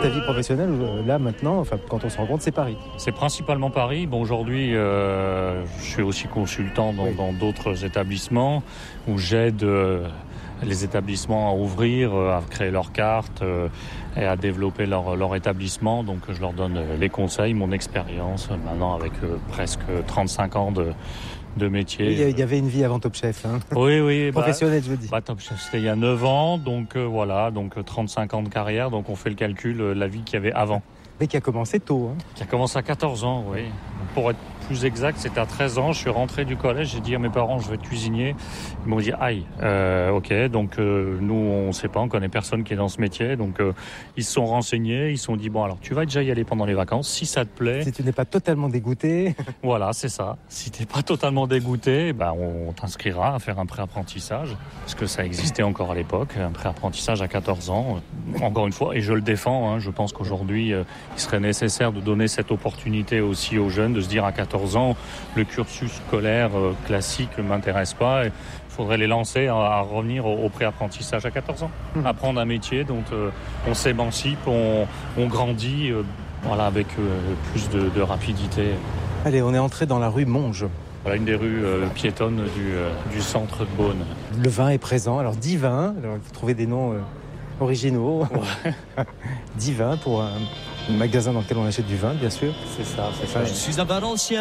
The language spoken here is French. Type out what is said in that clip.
ta vie professionnelle, là maintenant, enfin, quand on se rend compte, c'est Paris. C'est principalement Paris. Bon, aujourd'hui, je suis aussi consultant dans d'autres établissements où j'aide les établissements à ouvrir, à créer leurs cartes et à développer leur établissement. Donc je leur donne les conseils, mon expérience maintenant avec presque 35 ans de métier. Il y avait une vie avant Top Chef. Hein. Oui. Professionnelle, je veux dire. Top Chef, c'était il y a 9 ans, donc voilà, donc 35 ans de carrière. Donc on fait le calcul, la vie qu'il y avait avant. Mais qui a commencé tôt. Hein. Qui a commencé à 14 ans, oui. Pour être plus exact, c'était à 13 ans. Je suis rentré du collège, j'ai dit à mes parents, je vais être cuisinier. Ils m'ont dit, aïe, ok. Donc nous, on ne sait pas, on connaît personne qui est dans ce métier. Donc ils se sont renseignés, ils se sont dit, bon, alors tu vas déjà y aller pendant les vacances, si ça te plaît. Si tu n'es pas totalement dégoûté. Voilà, c'est ça. Si tu n'es pas totalement dégoûté, on t'inscrira à faire un pré-apprentissage. Parce que ça existait encore à l'époque, un pré-apprentissage à 14 ans. Encore une fois, et je le défends, hein, je pense qu'aujourd'hui, il serait nécessaire de donner cette opportunité aussi aux jeunes, de se dire à 14 ans, le cursus scolaire classique ne m'intéresse pas. Il faudrait les lancer à revenir au pré-apprentissage à 14 ans. Apprendre un métier dont on s'émancipe, on grandit avec plus de rapidité. Allez, on est entré dans la rue Monge. Voilà une des rues piétonnes du centre de Beaune. Le vin est présent, alors 10 vins, alors vous trouvez des noms originaux. Ouais. 10 vins pour un magasin dans lequel on achète du vin, bien sûr. C'est ça. Je suis à Valenciennes.